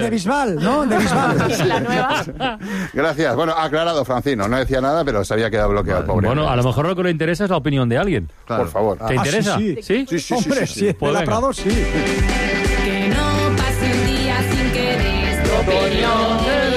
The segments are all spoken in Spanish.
de Bisbal, ¿no? De Bisbal. Sí, la nueva. Gracias. Bueno, aclarado, Francino. No decía nada, pero se había quedado bloqueado el pobre. Bueno, a lo mejor lo que le interesa es la opinión de alguien. Claro. Por favor. ¿Te interesa? Sí. ¿Sí? Hombre, sí, de Pues la venga. Prado, sí. Que no pase un día sin que des tu opinión.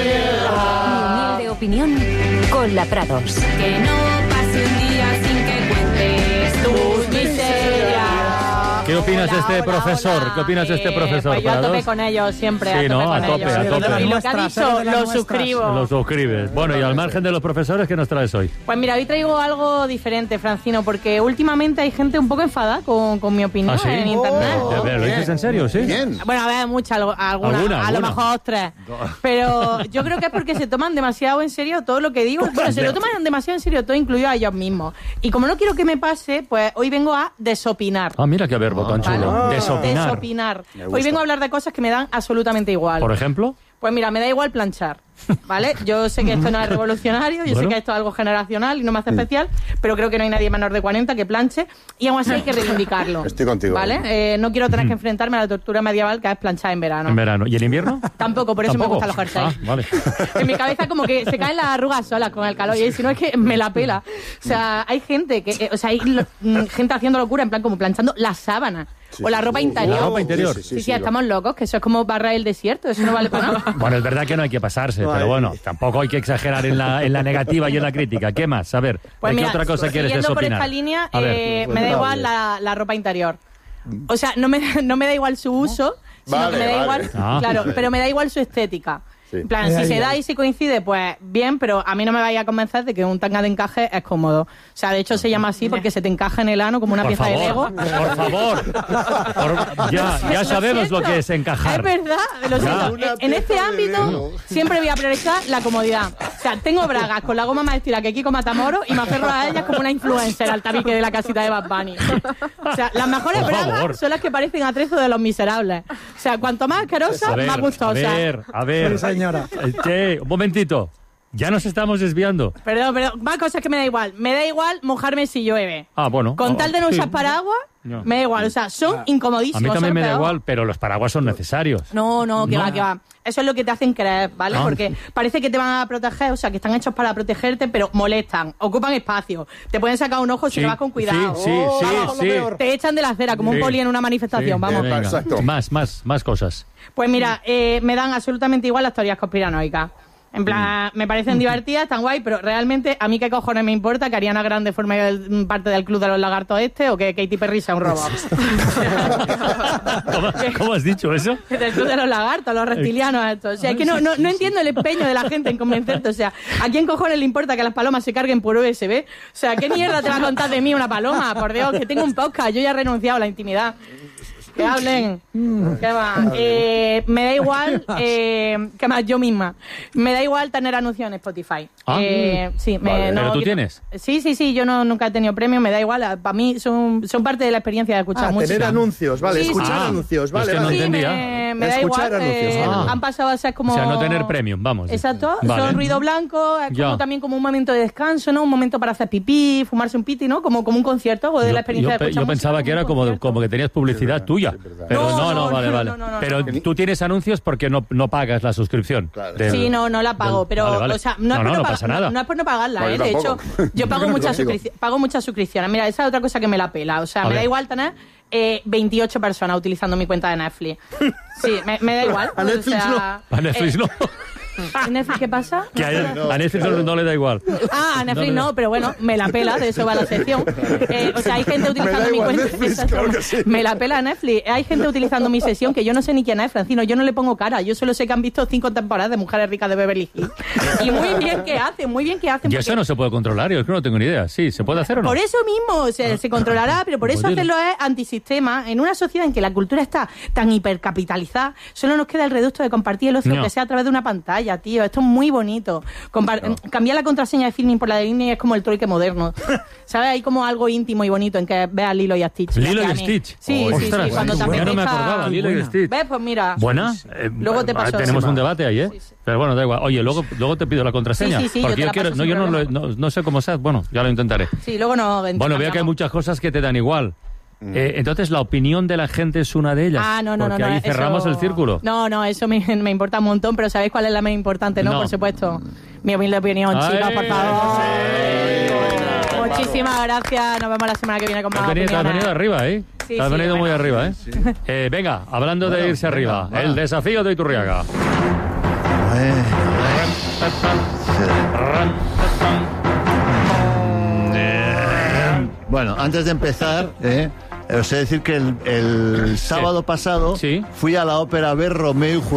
Mi humilde opinión con la Prados. Que no pase un día sin que cuentes tus miserias. ¿Qué opinas de este profesor? hola. ¿Qué opinas de este profesor? Pues yo a Prados? tope con ellos, siempre Sí, a tope ¿no? con A tope, ellos. a tope. Y lo que ha dicho, lo suscribo. Lo suscribes. Bueno, y al margen de los profesores, ¿qué nos traes hoy? Pues mira, hoy traigo algo diferente, Francino, porque últimamente hay gente un poco enfadada con mi opinión ¿Ah, sí? en internet. A ver, ¿lo dices en serio? ¿Sí? Bien. Bueno, a ver, muchas, alguna, ¿Alguna? a lo mejor 3. Pero yo creo que es porque se toman demasiado en serio todo lo que digo. Bueno, se lo toman demasiado en serio todo, incluido a ellos mismos. Y como no quiero que me pase, pues hoy vengo a desopinar. Ah, mira qué verbo tan chulo. ¿Vale? Desopinar. Desopinar. Me gusta. Hoy vengo a hablar de cosas que me dan absolutamente igual. Por ejemplo, Pues mira, me da igual planchar, ¿vale? Yo sé que esto no es revolucionario, yo sé Bueno. que esto es algo generacional y no me hace especial, pero creo que no hay nadie menor de 40 que planche y aún así hay que reivindicarlo. Estoy contigo. ¿Vale? No quiero tener que enfrentarme a la tortura medieval que es planchar en verano. en verano. ¿Y en invierno? Tampoco, por eso ¿Tampoco? me gustan los jerseys. Ah, vale. En mi cabeza como que se caen las arrugas solas con el calor y si no es que me la pela. O sea, hay gente que, gente haciendo locura en plan como planchando la sábana o la ropa interior. La ropa interior. Sí, estamos locos, que eso es como barrar el desierto, eso no vale para nada. Bueno, es verdad que no hay que pasarse, pero bueno, tampoco hay que exagerar en la negativa y en la crítica. ¿Qué más? A ver, Pues ¿de mira, qué otra cosa quieres siguiendo por desopinar? esta línea, A ver. me da igual la ropa interior. O sea, no me da igual su uso, sino Vale, que me da vale. igual, Ah. claro, pero me da igual su estética. Sí. En plan, si se da y se coincide, pues bien, pero a mí no me vaya a convencer de que un tanga de encaje es cómodo. O sea, de hecho se llama así porque se te encaja en el ano como una Por pieza de favor, Lego. por favor. Ya sabemos lo que es encajar. Es verdad, lo siento. En este ámbito siempre voy a priorizar la comodidad. O sea, tengo bragas con la goma más estira que Kiko Matamoros y me aferro a ellas como una influencer al tabique de la casita de Bad Bunny. O sea, las mejores Por favor. bragas son las que parecen atrezo de Los Miserables. O sea, cuanto más asquerosa, más gustosa. A ver. Sí, señora. Un momentito. Ya nos estamos desviando. Perdón, más cosas que me da igual. Me da igual mojarme si llueve. Ah, bueno. Con tal de no Sí. usar paraguas, No. me da igual. O sea, son incomodísimos. A mí también son me da peor. igual, pero los paraguas son necesarios. No, que No. va, que va. Eso es lo que te hacen creer, ¿vale? Ah. Porque parece que te van a proteger, o sea, que están hechos para protegerte, pero molestan, ocupan espacio. Te pueden sacar un ojo si Sí, no vas con cuidado. Sí. Te echan de la acera como Sí. un poli en una manifestación, Sí, vamos. venga. Exacto. Más cosas. Pues mira, me dan absolutamente igual las teorías conspiranoicas. En plan, me parecen divertidas, están guay, pero realmente a mí qué cojones me importa que Ariana Grande forme parte del club de los lagartos o que Katy Perry sea un robot. ¿Cómo has dicho eso? Del club de los lagartos, los reptilianos estos. O sea, es que no entiendo el empeño de la gente en convencerte. O sea, ¿a quién cojones le importa que las palomas se carguen por USB? O sea, ¿qué mierda te va a contar de mí una paloma? Por Dios, que tengo un podcast, yo ya he renunciado a la intimidad. Que hablen. ¿Qué va? Me da igual, ¿qué más? Yo misma. Me da igual tener anuncios en Spotify. Ah. Sí, Vale. ¿Pero tú tienes? Sí, yo nunca he tenido premio, me da igual. Para mí son parte de la experiencia de escuchar música. Tener anuncios, vale, Sí, escuchar sí. anuncios, vale, Es que no vale. Sí, entendía. me da Escuchar igual. anuncios. Han pasado a ser como... O sea, no tener premium, vamos. Exacto, Vale. son ruido blanco, es Ya. como también como un momento de descanso, ¿no? Un momento para hacer pipí, fumarse un piti, ¿no? Como un concierto o de la experiencia de escuchar Yo pensaba música, que era un como concierto. que tenías publicidad tuya. Pero No, vale. no. Pero tú tienes anuncios porque no pagas la suscripción. Claro. del- Sí, no la pago, del- pero, vale. o sea, no es por pasa nada. No es por no pagarla, No, yo De hecho, tampoco. yo pago Contigo. pago muchas suscripciones. Mira, esa es otra cosa que me la pela. O sea, A me ver. da igual tener 28 personas utilizando mi cuenta de Netflix. Sí, me da igual. A Netflix o sea, A Netflix no. ¿Netflix qué pasa? Que a Netflix no le da igual. Ah, a Netflix no, pero bueno, me la pela, de eso va la sección. O sea, hay gente utilizando mi igual cuenta. Netflix, Exacto. claro que sí. Me la pela Netflix. Hay gente utilizando mi sesión que yo no sé ni quién es, Francino. Yo no le pongo cara. Yo solo sé que han visto 5 temporadas de Mujeres Ricas de Beverly Hills. Y muy bien que hacen, muy bien que hacen. Y eso porque- no se puede controlar, yo es que no tengo ni idea. Sí, ¿se puede hacer o no? Por eso mismo se controlará, pero por eso Pues hacerlo es antisistema. En una sociedad en que la cultura está tan hipercapitalizada, solo nos queda el reducto de compartir el ocio, No. que sea a través de una pantalla, tío. Esto es muy bonito. Cambiar la contraseña de Filmin por la de Disney es como el trueque moderno. ¿Sabes? Hay como algo íntimo y bonito en que veas Lilo y a Stitch. Lilo y Annie. Stitch. Sí, Ostras, cuando te ya no me apetezca- acordaba, Lilo y Stitch. ¿Ves? Pues mira. ¿Buena? Luego te paso. Tenemos Sí, un debate ahí, ¿eh? Sí, sí. Pero bueno, da igual. Oye, luego te pido la contraseña. Sí, porque yo yo te la quiero. paso No, sin no sé cómo sea. Bueno, ya lo intentaré. Sí, luego no. Bueno, veo que hay muchas cosas que te dan igual. Entonces, ¿la opinión de la gente es una de ellas? No. Porque ahí cerramos eso... el círculo. No, eso me importa un montón, pero ¿sabéis cuál es la más importante, no? Por supuesto. Mi humilde opinión, chicas, por favor. Muchísimas gracias. Nos vemos la semana que viene con más opiniones. Te has venido arriba, ¿eh? Sí, te has venido muy arriba, ¿eh? Sí. Venga, hablando de irse arriba, el desafío de Iturriaga. Bueno, antes de empezar, os he de decir que el sábado pasado fui a la ópera a ver Romeo y Julieta.